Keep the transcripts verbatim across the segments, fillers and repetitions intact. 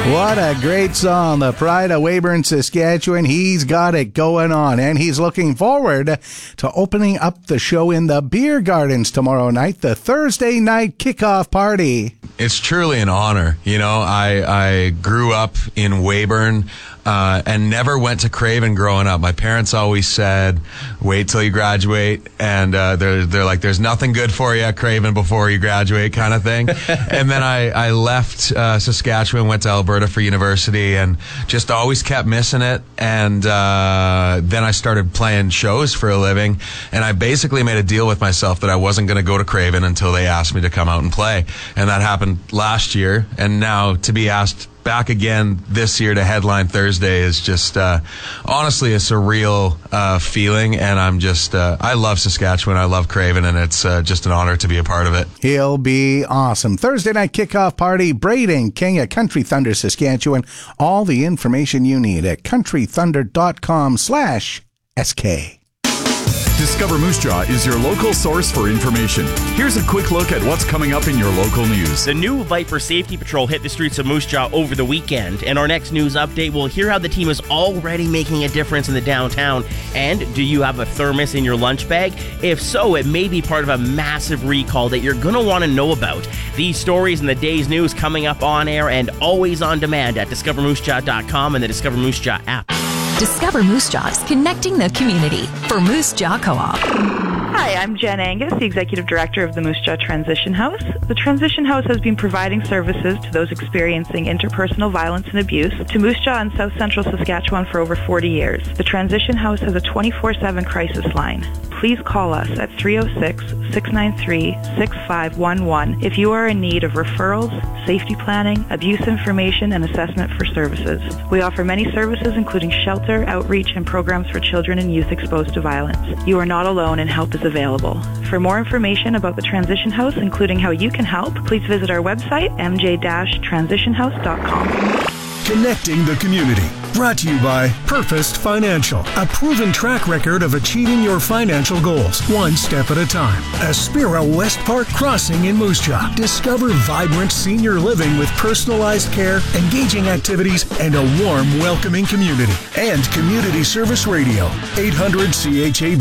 What a great song. The Pride of Weyburn, Saskatchewan. He's got it going on, and he's looking forward to opening up the show in the Beer Gardens tomorrow night, the Thursday night kickoff party. It's truly an honor. You know, I, I grew up in Weyburn uh, and never went to Craven growing up. My parents always said, wait till you graduate. And uh, they're, they're like, there's nothing good for you at Craven before you graduate kind of thing. And then I, I left uh, Saskatchewan, went to Alberta for university, and just always kept missing it. And uh, then I started playing shows for a living. And I basically made a deal with myself that I wasn't going to go to Craven until they asked me to come out and play. And that happened last year, and now to be asked back again this year to headline Thursday is just uh, honestly a surreal uh, feeling, and I'm just uh, I love Saskatchewan, I love Craven, and it's uh, just an honor to be a part of it. He'll be awesome. Thursday night kickoff party, Braden King at Country Thunder, Saskatchewan. All the information you need at country thunder dot com slash S K. Discover Moose Jaw is your local source for information. Here's a quick look at what's coming up in your local news. The new Viper Safety Patrol hit the streets of Moose Jaw over the weekend. In our next news update, we'll hear how the team is already making a difference in the downtown. And do you have a thermos in your lunch bag? If so, it may be part of a massive recall that you're going to want to know about. These stories and the day's news coming up on air and always on demand at discover moose jaw dot com and the Discover Moose Jaw app. Discover Moose Jaw is connecting the community for Moose Jaw Co-op. Hi, I'm Jen Angus, the Executive Director of the Moose Jaw Transition House. The Transition House has been providing services to those experiencing interpersonal violence and abuse to Moose Jaw and South Central Saskatchewan for over forty years. The Transition House has a twenty-four seven crisis line. Please call us at three oh six, six nine three, six five one one if you are in need of referrals, safety planning, abuse information, and assessment for services. We offer many services including shelter, outreach, and programs for children and youth exposed to violence. You are not alone and help is available. For more information about the Transition House, including how you can help, please visit our website, m j dash transition house dot com. Connecting the community. Brought to you by Purposed Financial, a proven track record of achieving your financial goals, one step at a time. Aspira West Park Crossing in Moose Jaw. Discover vibrant senior living with personalized care, engaging activities, and a warm, welcoming community. And Community Service Radio, eight hundred C H A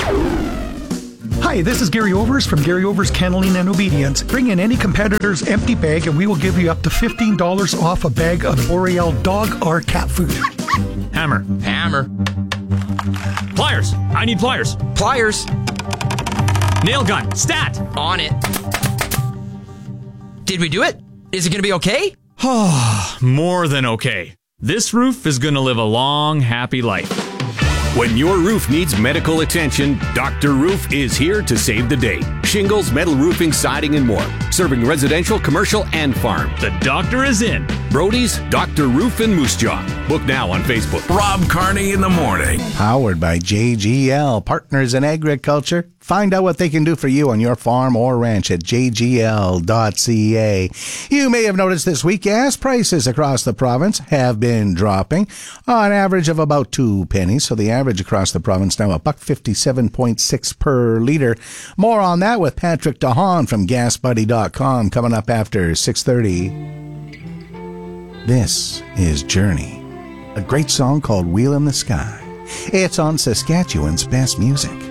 V. Hi, this is Gary Overs from Gary Overs Kenneling and Obedience. Bring in any competitor's empty bag and we will give you up to fifteen dollars off a bag of Boreal dog or cat food. Hammer. Hammer. Pliers. I need pliers. Pliers. Nail gun. Stat. On it. Did we do it? Is it going to be okay? More than okay. This roof is going to live a long, happy life. When your roof needs medical attention, Doctor Roof is here to save the day. Shingles, metal roofing, siding, and more. Serving residential, commercial, and farm. The doctor is in. Brody's Doctor Roof in Moose Jaw. Book now on Facebook. Rob Carney in the morning. Powered by J G L, Partners in Agriculture. Find out what they can do for you on your farm or ranch at j g l dot c a. You may have noticed this week gas prices across the province have been dropping on average of about two pennies. So the average across the province now a buck fifty-seven point six per liter. More on that with Patrick DeHaan from gas buddy dot com coming up after six thirty. This is Journey, a great song called Wheel in the Sky. It's on Saskatchewan's best music.